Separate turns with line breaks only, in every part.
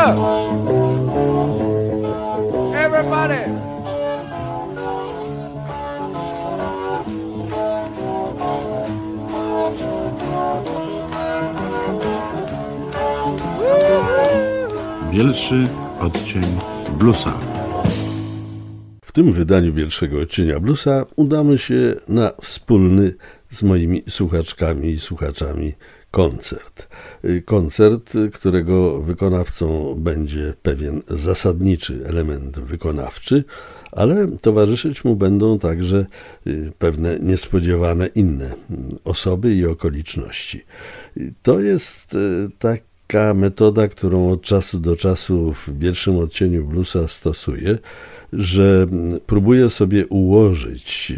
Everybody.
Bielszy odcień bluesa. W tym wydaniu Bielszego odcienia bluesa udamy się na wspólny z moimi słuchaczkami i słuchaczami koncert. Koncert, którego wykonawcą będzie pewien zasadniczy element wykonawczy, ale towarzyszyć mu będą także pewne niespodziewane inne osoby i okoliczności. To jest taka metoda, którą od czasu do czasu w Bielszym odcieniu bluesa stosuję, że próbuję sobie ułożyć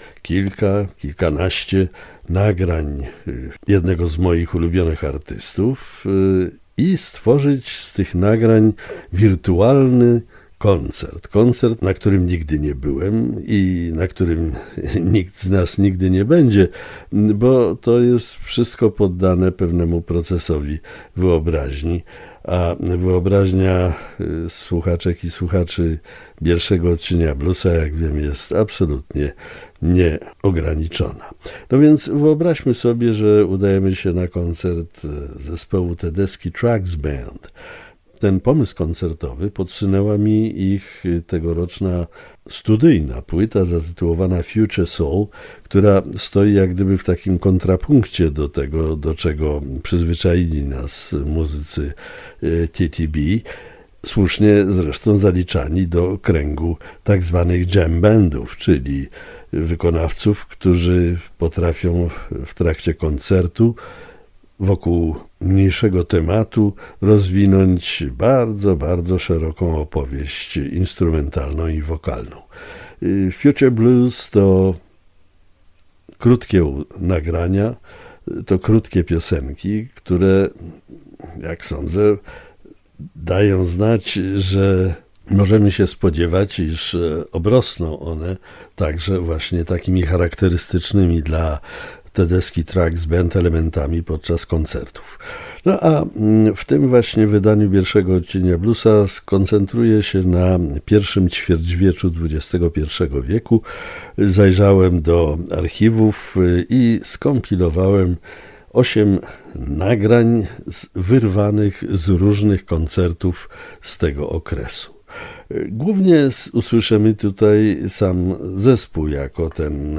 kilkanaście nagrań jednego z moich ulubionych artystów i stworzyć z tych nagrań wirtualny koncert, na którym nigdy nie byłem i na którym nikt z nas nigdy nie będzie, bo to jest wszystko poddane pewnemu procesowi wyobraźni, a wyobraźnia słuchaczek i słuchaczy Bielszego odcienia bluesa, jak wiem, jest absolutnie nieograniczona. No więc wyobraźmy sobie, że udajemy się na koncert zespołu Tedeschi Trucks Band. Ten pomysł koncertowy podsunęła mi ich tegoroczna studyjna płyta zatytułowana Future Soul, która stoi jak gdyby w takim kontrapunkcie do tego, do czego przyzwyczaili nas muzycy TTB, słusznie zresztą zaliczani do kręgu tak zwanych jam bandów, czyli wykonawców, którzy potrafią w trakcie koncertu wokół mniejszego tematu rozwinąć bardzo, bardzo szeroką opowieść instrumentalną i wokalną. Future Blues to krótkie nagrania, to krótkie piosenki, które, jak sądzę, dają znać, że możemy się spodziewać, iż obrosną one także właśnie takimi charakterystycznymi dla Tedeschi Trucks Band elementami podczas koncertów. No a w tym właśnie wydaniu Bielszego odcienia bluesa skoncentruję się na pierwszym ćwierćwieczu XXI wieku. Zajrzałem do archiwów i skompilowałem 8 nagrań wyrwanych z różnych koncertów z tego okresu. Głównie usłyszymy tutaj sam zespół jako ten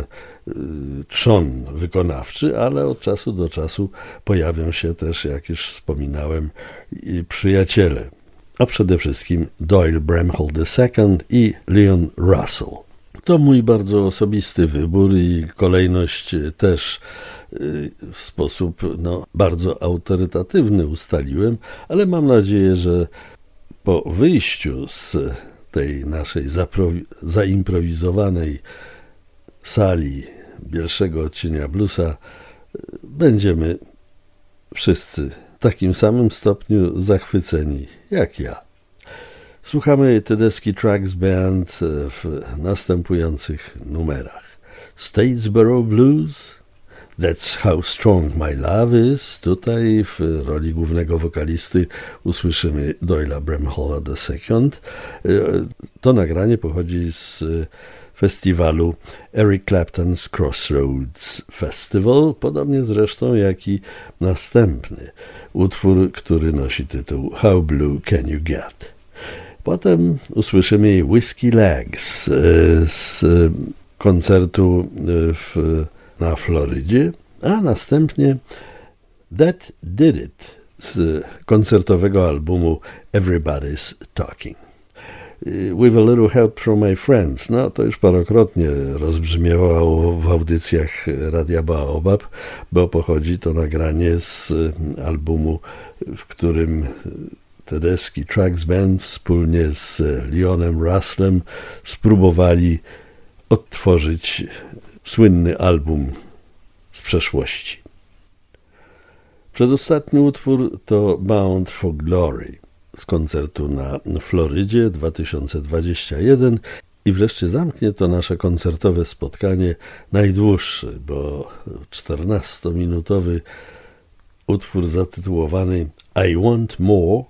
trzon wykonawczy, ale od czasu do czasu pojawią się też, jak już wspominałem, przyjaciele, a przede wszystkim Doyle Bramhall II i Leon Russell. To mój bardzo osobisty wybór i kolejność też w sposób bardzo autorytatywny ustaliłem, ale mam nadzieję, że po wyjściu z tej naszej zaimprowizowanej sali Bielszego odcienia bluesa będziemy wszyscy w takim samym stopniu zachwyceni jak ja. Słuchamy Tedeschi Trucks Band w następujących numerach. Statesboro Blues, That's How Strong My Love Is. Tutaj w roli głównego wokalisty usłyszymy Doyle'a Bramhalla II. To nagranie pochodzi z festiwalu Eric Clapton's Crossroads Festival, podobnie zresztą jak i następny utwór, który nosi tytuł How Blue Can You Get. Potem usłyszymy Whiskey Legs z koncertu na Florydzie, a następnie That Did It z koncertowego albumu Everybody's Talking. With a Little Help from My Friends. No to już parokrotnie rozbrzmiewało w audycjach Radia Baobab, bo pochodzi to nagranie z albumu, w którym Tedeschi Trucks Band wspólnie z Leonem Russellem spróbowali odtworzyć słynny album z przeszłości. Przedostatni utwór to Bound for Glory z koncertu na Florydzie 2021 i wreszcie zamknie to nasze koncertowe spotkanie najdłuższy, bo 14-minutowy utwór zatytułowany I Want More